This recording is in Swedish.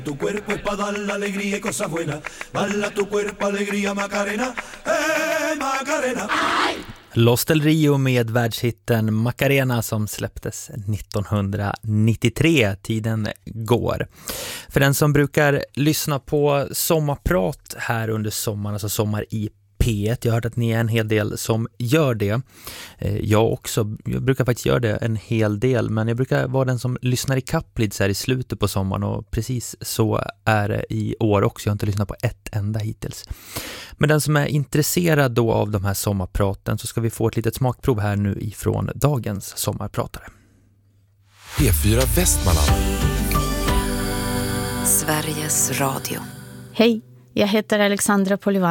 Tu cuerpo es para dar la alegría y cosas buenas. Bala tu cuerpo, alegría, Macarena. Macarena. Los del Rio med världshitten Macarena som släpptes 1993. Tiden går. För den som brukar lyssna på sommarprat här under sommaren, alltså sommar i P1. Jag har hört att ni är en hel del som gör det. Jag också. Jag brukar faktiskt göra det en hel del. Men jag brukar vara den som lyssnar i kapplid så här i slutet på sommaren. Och precis så är det i år också. Jag har inte lyssnat på ett enda hittills. Men den som är intresserad då av de här sommarpraten så ska vi få ett litet smakprov här nu ifrån dagens sommarpratare. P4 Västmanland. Sveriges Radio. Hej, jag heter Alexandra Polivan.